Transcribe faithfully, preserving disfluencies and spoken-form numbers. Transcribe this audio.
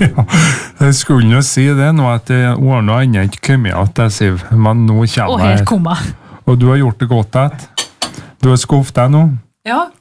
Ja, jeg skulle jo si det nå, at det var noe annet ikke kommet at jeg sier, men nå Og kommer her jeg. kommer jeg. Og du har gjort det godt, at du har skuffet deg nå. Ja,